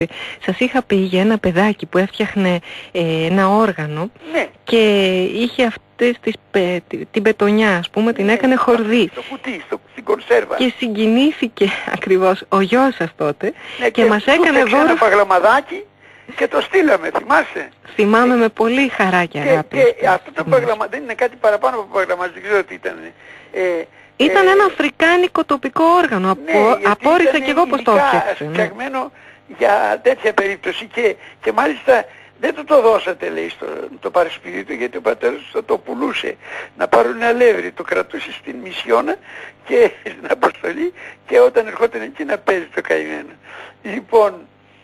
Σας είχα πει για ένα παιδάκι που έφτιαχνε ένα όργανο, Ναι. και είχε αυτές την πετονιά, ας πούμε, την έκανε χορδή. Στο κουτί, στην κονσέρβα. Και συγκινήθηκε ακριβώς ο γιος σας τότε, Ναι, και μας έκανε δώρο. Ένα παγλαμαδάκι και το στείλαμε, θυμάσαι? Θυμάμαι με πολύ χαρά και αγάπη. Και αυτό το παγλαμαδάκι δεν είναι κάτι παραπάνω από παγλαμαδάκι, δεν ξέρω τι ήταν. Ήταν ένα αφρικάνικο τοπικό όργανο. Απόρρισα και εγώ πως το έφτιαξε. Φτιαγμένο για τέτοια περίπτωση, και μάλιστα δεν το δώσατε, λέει, το παρεσπίδι του, γιατί ο πατέρας του θα το πουλούσε να πάρουν αλεύρι, το κρατούσε στην Μισιώνα και στην αποστολή, και όταν ερχόταν εκεί να παίζει το καημένο. Λοιπόν,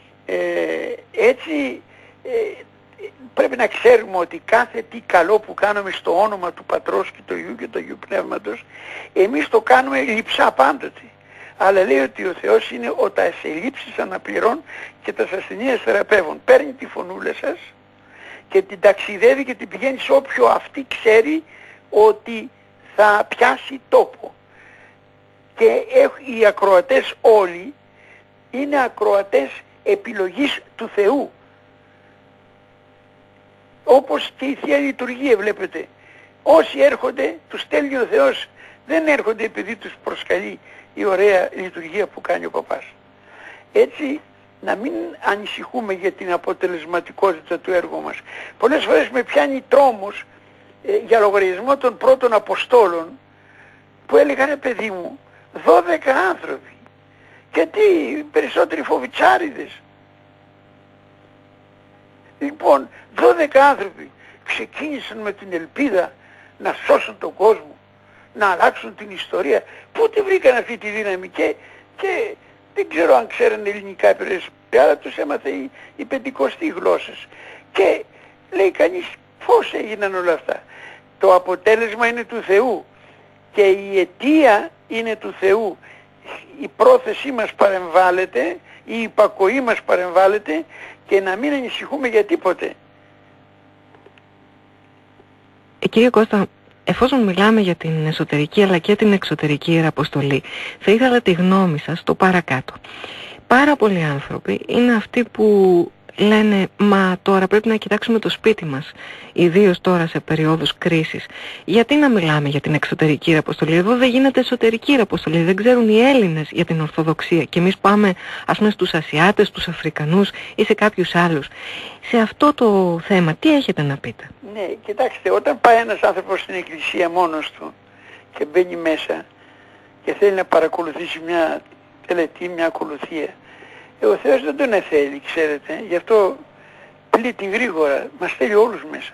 έτσι πρέπει να ξέρουμε ότι κάθε τι καλό που κάνουμε στο όνομα του Πατρός και του Υιού και του Αγίου Πνεύματος, εμείς το κάνουμε λειψά πάντοτε. Αλλά λέει ότι ο Θεός είναι ο τα εσελήψεις αναπληρών και τα ασθενείας θεραπεύων. Παίρνει τη φωνούλα σας και την ταξιδεύει και την πηγαίνει σε όποιο αυτή ξέρει ότι θα πιάσει τόπο. Και οι ακροατές όλοι είναι ακροατές επιλογής του Θεού. Όπως και η Θεία Λειτουργία, βλέπετε. Όσοι έρχονται, τους στέλνει ο Θεός. Δεν έρχονται επειδή τους προσκαλεί η ωραία λειτουργία που κάνει ο παπάς. Έτσι, να μην ανησυχούμε για την αποτελεσματικότητα του έργου μας. Πολλές φορές με πιάνει τρόμος για λογαριασμό των πρώτων Αποστόλων, που έλεγαν, παιδί μου, 12 άνθρωποι. Και τι, περισσότεροι φοβιτσάριδες. Λοιπόν, 12 άνθρωποι ξεκίνησαν με την ελπίδα να σώσουν τον κόσμο, να αλλάξουν την ιστορία. Πού τη βρήκαν αυτή τη δύναμη? Και δεν ξέρω αν ξέρουν ελληνικά περισσότερο, αλλά τους έμαθε οι πεντηκοστοί γλώσσες. Και λέει κανείς, πώς έγιναν όλα αυτά? Το αποτέλεσμα είναι του Θεού και η αιτία είναι του Θεού. Η πρόθεσή μας παρεμβάλλεται, η υπακοή μας παρεμβάλλεται, και να μην ανησυχούμε για τίποτε. Κύριε Κώστα, εφόσον μιλάμε για την εσωτερική αλλά και την εξωτερική ιεραποστολή, θα ήθελα τη γνώμη σας στο παρακάτω. Πάρα πολλοί άνθρωποι είναι αυτοί που λένε, μα τώρα πρέπει να κοιτάξουμε το σπίτι μας, ιδίως τώρα σε περιόδους κρίσης. Γιατί να μιλάμε για την εξωτερική ιεραποστολή? Εδώ δεν γίνεται εσωτερική ιεραποστολή, δεν ξέρουν οι Έλληνες για την Ορθοδοξία, και εμείς πάμε, ας πούμε, στους Ασιάτες, στους Αφρικανούς ή σε κάποιους άλλους. Σε αυτό το θέμα τι έχετε να πείτε? Ναι, κοιτάξτε, όταν πάει ένας άνθρωπος στην εκκλησία μόνος του και μπαίνει μέσα και θέλει να παρακολουθήσει μια τελετή, μια ακολουθία, ο Θεός δεν τον θέλει, ξέρετε, γι' αυτό πλήττει γρήγορα, μας θέλει όλους μέσα.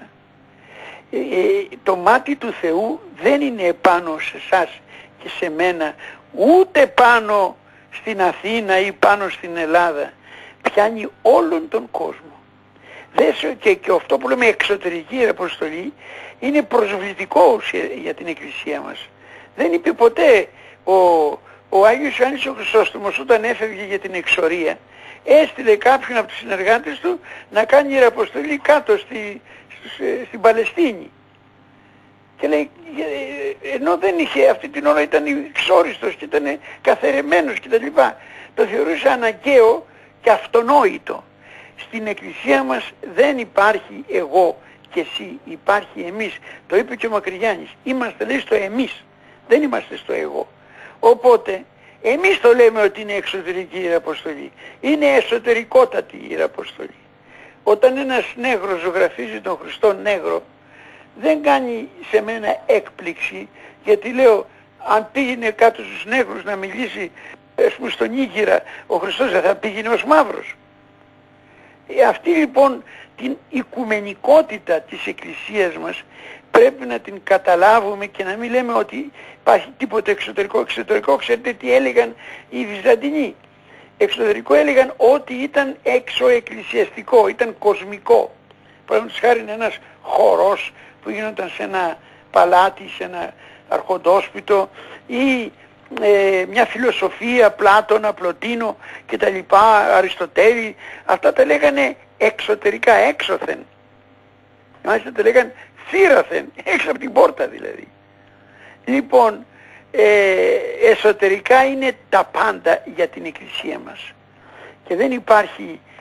Το μάτι του Θεού δεν είναι επάνω σε εσάς και σε μένα, ούτε πάνω στην Αθήνα ή πάνω στην Ελλάδα, πιάνει όλον τον κόσμο. Και αυτό που λέμε εξωτερική αποστολή είναι προσβλητικό για την Εκκλησία μας. Δεν είπε ποτέ ο Άγιος Ιωάννης ο Χρυσόστομος, όταν έφευγε για την εξορία, έστειλε κάποιον από τους συνεργάτες του να κάνει ιεραποστολή κάτω στην Παλαιστίνη. Και λέει, ενώ δεν είχε αυτή την ώρα, ήταν εξόριστος και ήταν καθαιρεμένος κτλ. Το θεωρούσε αναγκαίο και αυτονόητο. Στην Εκκλησία μας δεν υπάρχει εγώ και εσύ, υπάρχει εμείς. Το είπε και ο Μακρυγιάννης. Είμαστε, λέει, στο εμείς, δεν είμαστε στο εγώ. Οπότε εμείς το λέμε ότι είναι εξωτερική ιεραποστολή. Είναι εσωτερικότατη η ιεραποστολή. Όταν ένας νέγρος ζωγραφίζει τον Χριστό νέγρο, δεν κάνει σε μένα έκπληξη, γιατί λέω, αν πήγαινε κάτω στους νέγρους να μιλήσει, ας πούμε, στον Ήγηρα, ο Χριστός δεν θα πήγαινε ως μαύρος. Αυτή λοιπόν την οικουμενικότητα της Εκκλησίας μας πρέπει να την καταλάβουμε και να μην λέμε ότι υπάρχει τίποτα εξωτερικό. Εξωτερικό, ξέρετε τι έλεγαν οι Βυζαντινοί? Εξωτερικό έλεγαν ότι ήταν εξωεκκλησιαστικό, ήταν κοσμικό. Παραδείγματος χάρη ένας χορός που γινόταν σε ένα παλάτι, σε ένα αρχοντόσπιτο, ή μια φιλοσοφία, Πλάτωνα, Πλωτίνο και τα λοιπά, Αριστοτέλη, αυτά τα λέγανε εξωτερικά, έξωθεν. Μάλιστα τα λέγανε θύραθεν, έξω από την πόρτα δηλαδή. Λοιπόν, εσωτερικά είναι τα πάντα για την Εκκλησία μας. Και δεν υπάρχει